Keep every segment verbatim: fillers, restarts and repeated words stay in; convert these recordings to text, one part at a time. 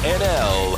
N L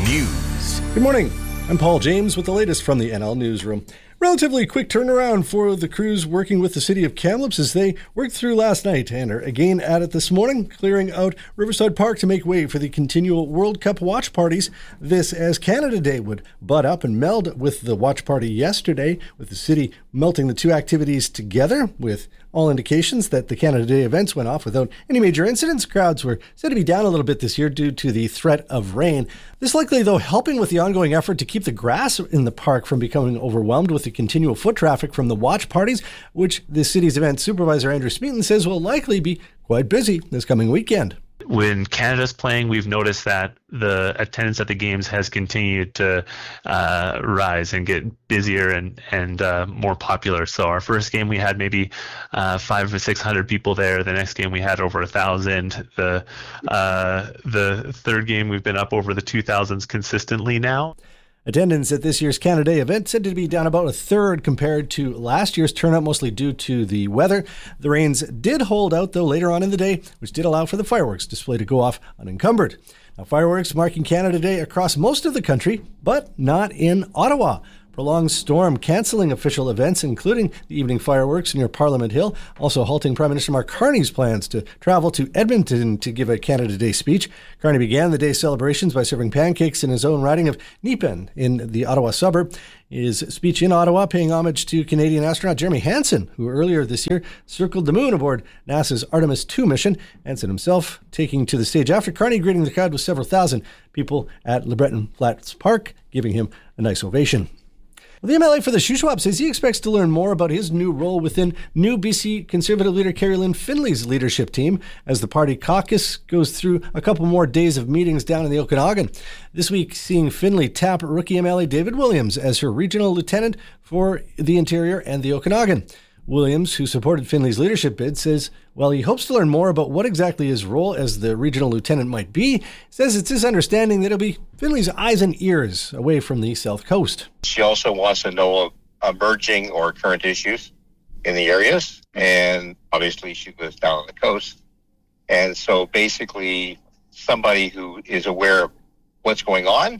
News. Good morning. I'm Paul James with the latest from the N L Newsroom. Relatively quick turnaround for the crews working with the city of Kamloops as they worked through last night and are again at it this morning, clearing out Riverside Park to make way for the continual World Cup watch parties. This as Canada Day would butt up and meld with the watch party yesterday, with the city melting the two activities together, with all indications that the Canada Day events went off without any major incidents. Crowds were said to be down a little bit this year due to the threat of rain. This likely, though, helping with the ongoing effort to keep the grass in the park from becoming overwhelmed with the continual foot traffic from the watch parties, which the city's event supervisor Andrew Smeaton says will likely be quite busy this coming weekend. When Canada's playing, we've noticed that the attendance at the games has continued to uh, rise and get busier and and uh, more popular. So our first game we had maybe uh, five or six hundred people there. The next game we had over a thousand. The uh, the third game we've been up over the two thousands consistently now. Attendance at this year's Canada Day event said to be down about a third compared to last year's turnout, mostly due to the weather. The rains did hold out, though, later on in the day, which did allow for the fireworks display to go off unencumbered. Now, fireworks marking Canada Day across most of the country, but not in Ottawa. Prolonged storm cancelling official events, including the evening fireworks near Parliament Hill, also halting Prime Minister Mark Carney's plans to travel to Edmonton to give a Canada Day speech. Carney began the day's celebrations by serving pancakes in his own riding of Nepean in the Ottawa suburb. His speech in Ottawa paying homage to Canadian astronaut Jeremy Hansen, who earlier this year circled the moon aboard NASA's Artemis two mission. Hansen himself taking to the stage after Carney, greeting the crowd with several thousand people at Le Breton Flats Park, giving him a nice ovation. The M L A for the Shuswap says he expects to learn more about his new role within new B C Conservative leader Carrie Lynn Finley's leadership team as the party caucus goes through a couple more days of meetings down in the Okanagan. This week, seeing Finley tap rookie M L A David Williams as her regional lieutenant for the Interior and the Okanagan. Williams, who supported Finley's leadership bid, says, well, he hopes to learn more about what exactly his role as the regional lieutenant might be. Says it's his understanding that it'll be Finley's eyes and ears away from the South Coast. She also wants to know emerging or current issues in the areas, and obviously she lives down on the coast. And so basically somebody who is aware of what's going on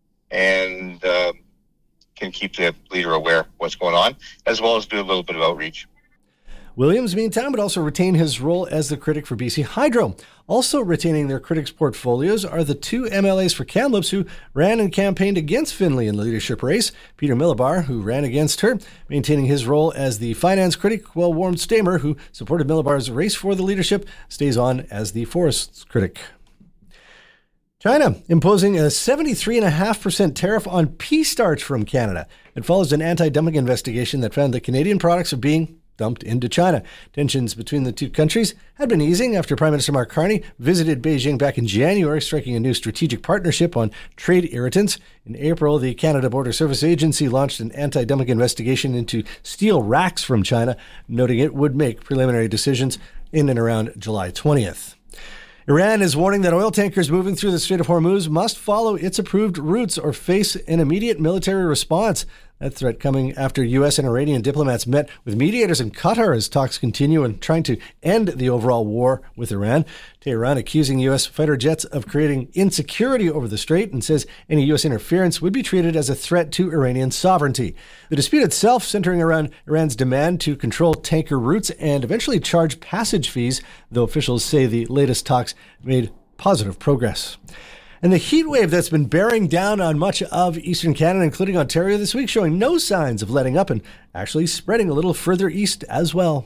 and uh, can keep the leader aware of what's going on, as well as do a little bit of outreach. Williams, meantime, would also retain his role as the critic for B C Hydro. Also retaining their critics' portfolios are the two M L As for Kamloops who ran and campaigned against Finley in the leadership race. Peter Millibar, who ran against her, maintaining his role as the finance critic, while Warren Stamer, who supported Millibar's race for the leadership, stays on as the forests critic. China imposing a seventy-three point five percent tariff on pea starch from Canada. It follows an anti-dumping investigation that found that Canadian products are being dumped into China. Tensions between the two countries had been easing after Prime Minister Mark Carney visited Beijing back in January, striking a new strategic partnership on trade irritants. In April, the Canada Border Service Agency launched an anti-dumping investigation into steel racks from China, noting it would make preliminary decisions in and around July twentieth. Iran is warning that oil tankers moving through the Strait of Hormuz must follow its approved routes or face an immediate military response. That threat coming after U S and Iranian diplomats met with mediators in Qatar as talks continue and trying to end the overall war with Iran. Tehran accusing U S fighter jets of creating insecurity over the strait and says any U S interference would be treated as a threat to Iranian sovereignty. The dispute itself centering around Iran's demand to control tanker routes and eventually charge passage fees, though officials say the latest talks made positive progress. And the heat wave that's been bearing down on much of eastern Canada, including Ontario this week, showing no signs of letting up and actually spreading a little further east as well.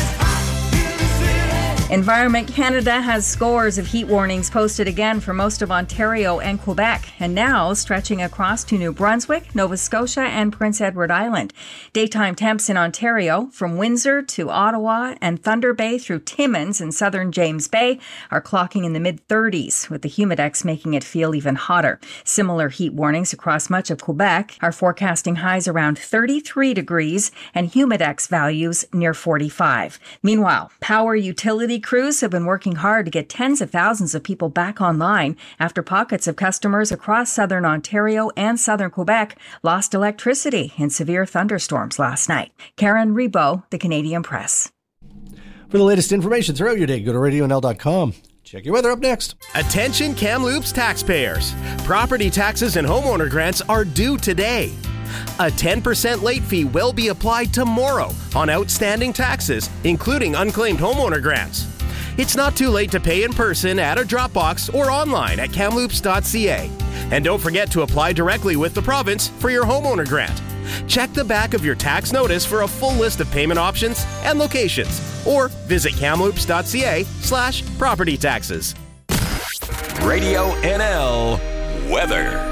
Environment Canada has scores of heat warnings posted again for most of Ontario and Quebec, and now stretching across to New Brunswick, Nova Scotia, and Prince Edward Island. Daytime temps in Ontario, from Windsor to Ottawa and Thunder Bay through Timmins and southern James Bay, are clocking in the mid-thirties, with the humidex making it feel even hotter. Similar heat warnings across much of Quebec are forecasting highs around thirty-three degrees and humidex values near forty-five. Meanwhile, power utility crews have been working hard to get tens of thousands of people back online after pockets of customers across southern Ontario and southern Quebec lost electricity in severe thunderstorms last night. Karen Rebo, The Canadian Press. For the latest information throughout your day, go to radio n l dot com. Check your weather up next. Attention Kamloops taxpayers. Property taxes and homeowner grants are due today. A ten percent late fee will be applied tomorrow on outstanding taxes, including unclaimed homeowner grants. It's not too late to pay in person at a Dropbox or online at kamloops dot c a. And don't forget to apply directly with the province for your homeowner grant. Check the back of your tax notice for a full list of payment options and locations, or visit kamloops dot c a slash property taxes. Radio N L weather.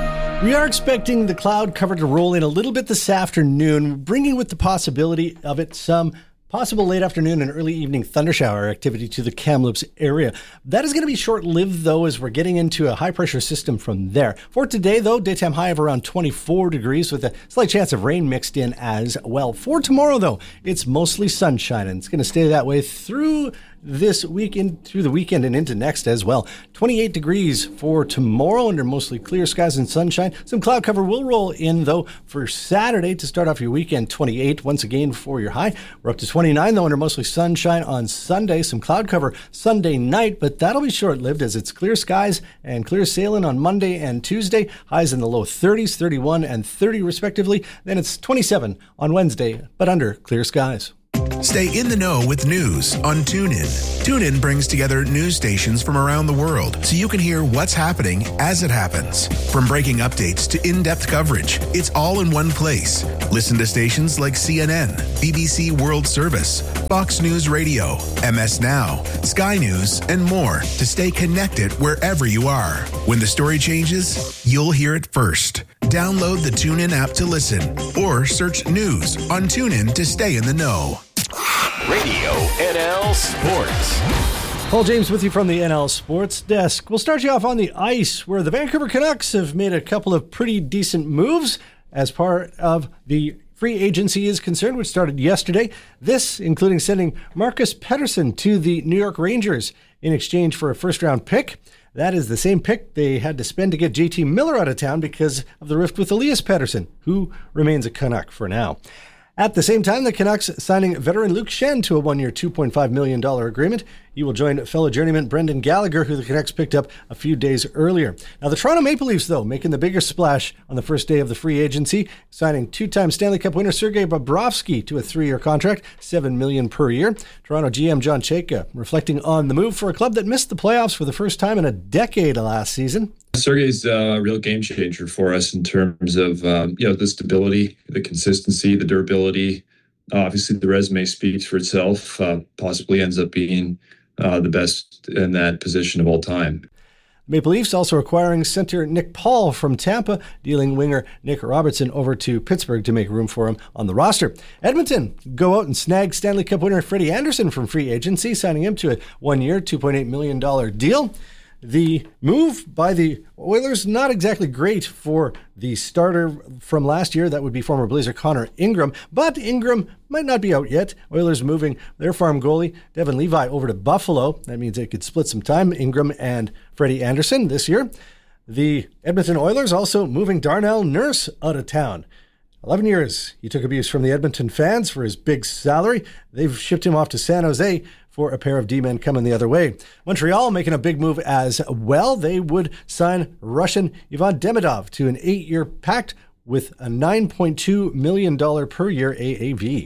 We are expecting the cloud cover to roll in a little bit this afternoon, bringing with the possibility of it some possible late afternoon and early evening thundershower activity to the Kamloops area. That is going to be short-lived, though, as we're getting into a high-pressure system from there. For today, though, daytime high of around twenty-four degrees with a slight chance of rain mixed in as well. For tomorrow, though, it's mostly sunshine, and it's going to stay that way through this weekend, through the weekend and into next as well. twenty-eight degrees for tomorrow under mostly clear skies and sunshine. Some cloud cover will roll in, though, for Saturday to start off your weekend. twenty-eight once again for your high. We're up to twenty-nine, though, under mostly sunshine on Sunday. Some cloud cover Sunday night, but that'll be short-lived as it's clear skies and clear sailing on Monday and Tuesday. Highs in the low thirties, thirty-one and thirty respectively. Then it's twenty-seven on Wednesday, but under clear skies. Stay in the know with news on TuneIn. TuneIn brings together news stations from around the world so you can hear what's happening as it happens. From breaking updates to in-depth coverage, it's all in one place. Listen to stations like C N N, B B C World Service, Fox News Radio, M S Now, Sky News, and more to stay connected wherever you are. When the story changes, you'll hear it first. Download the TuneIn app to listen or search news on TuneIn to stay in the know. Radio N L Sports. Paul James with you from the N L Sports Desk. We'll start you off on the ice, where the Vancouver Canucks have made a couple of pretty decent moves as part of the free agency is concerned, which started yesterday. This, including sending Marcus Pettersson to the New York Rangers in exchange for a first-round pick. That is the same pick they had to spend to get J T Miller out of town because of the rift with Elias Pettersson, who remains a Canuck for now. At the same time, the Canucks signing veteran Luke Schenn to a one-year, two point five million dollars agreement. He will join fellow journeyman Brendan Gallagher, who the Canucks picked up a few days earlier. Now, the Toronto Maple Leafs, though, making the bigger splash on the first day of the free agency, signing two-time Stanley Cup winner Sergei Bobrovsky to a three-year contract, seven million dollars per year. Toronto G M John Chayka reflecting on the move for a club that missed the playoffs for the first time in a decade last season. Sergei's a real game changer for us in terms of um, you know the stability, the consistency, the durability. Uh, obviously, the resume speaks for itself. Uh, possibly ends up being uh, the best in that position of all time. Maple Leafs also acquiring center Nick Paul from Tampa, dealing winger Nick Robertson over to Pittsburgh to make room for him on the roster. Edmonton go out and snag Stanley Cup winner Freddie Anderson from free agency, signing him to a one-year, two point eight million dollars deal. The move by the Oilers, not exactly great for the starter from last year. That would be former Blazer Connor Ingram. But Ingram might not be out yet. Oilers moving their farm goalie, Devin Levi, over to Buffalo. That means they could split some time, Ingram and Freddie Anderson this year. The Edmonton Oilers also moving Darnell Nurse out of town. eleven years he took abuse from the Edmonton fans for his big salary. They've shipped him off to San Jose for a pair of D-men coming the other way. Montreal making a big move as well. They would sign Russian Ivan Demidov to an eight-year pact with a nine point two million dollars per year A A V.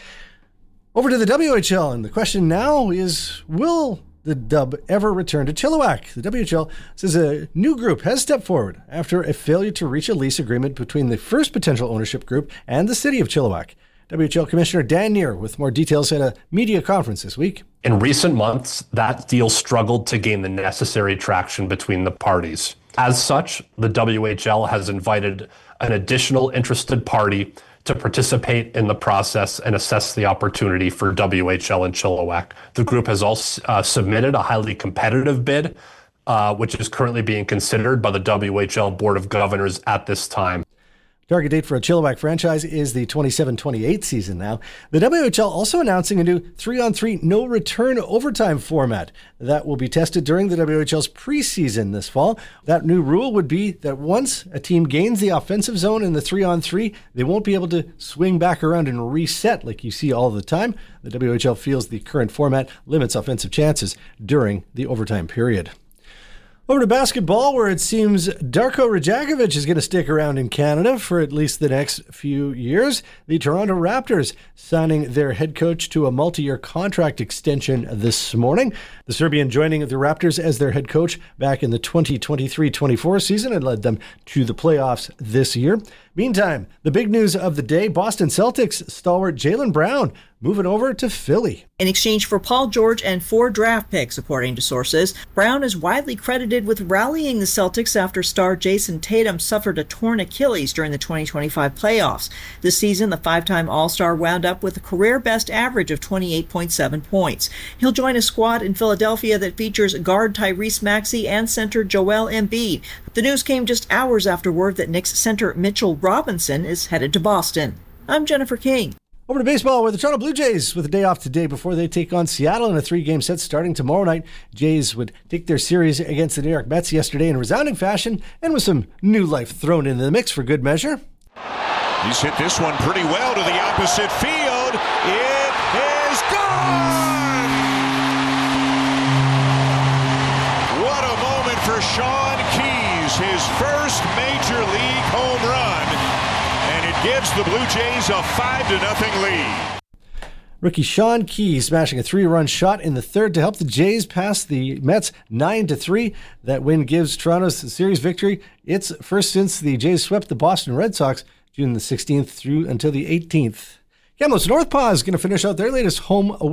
Over to the W H L, and the question now is, will the Dub ever return to Chilliwack? The W H L says a new group has stepped forward after a failure to reach a lease agreement between the first potential ownership group and the city of Chilliwack. W H L Commissioner Dan Neer with more details at a media conference this week. In recent months, that deal struggled to gain the necessary traction between the parties. As such, the W H L has invited an additional interested party to participate in the process and assess the opportunity for W H L in Chilliwack. The group has also uh, submitted a highly competitive bid, uh, which is currently being considered by the W H L Board of Governors at this time. Target date for a Chilliwack franchise is the twenty-seven twenty-eight season now. The W H L also announcing a new three-on-three no-return overtime format that will be tested during the W H L's preseason this fall. That new rule would be that once a team gains the offensive zone in the three-on-three, they won't be able to swing back around and reset like you see all the time. The W H L feels the current format limits offensive chances during the overtime period. Over to basketball, where it seems Darko Rajakovic is going to stick around in Canada for at least the next few years. The Toronto Raptors signing their head coach to a multi-year contract extension this morning. The Serbian joining the Raptors as their head coach back in the twenty twenty-three twenty-four season and led them to the playoffs this year. Meantime, the big news of the day, Boston Celtics stalwart Jaylen Brown moving over to Philly. In exchange for Paul George and four draft picks, according to sources, Brown is widely credited with rallying the Celtics after star Jason Tatum suffered a torn Achilles during the twenty twenty-five playoffs. This season, the five-time All-Star wound up with a career-best average of twenty-eight point seven points. He'll join a squad in Philadelphia that features guard Tyrese Maxey and center Joel Embiid. The news came just hours after word that Knicks center Mitchell Robinson is headed to Boston. I'm Jennifer King. Over to baseball, where the Toronto Blue Jays with a day off today before they take on Seattle in a three-game set starting tomorrow night. Jays would take their series against the New York Mets yesterday in resounding fashion and with some new life thrown into the mix for good measure. He's hit this one pretty well to the opposite field. It is gone! What a moment for Sean Keys, his first major league home run. Gives the Blue Jays a five to nothing lead. Rookie Sean Keys smashing a three-run shot in the third to help the Jays pass the Mets nine to three. That win gives Toronto's series victory. It's first since the Jays swept the Boston Red Sox June the sixteenth through until the eighteenth. Kamloops Northpaw is going to finish out their latest home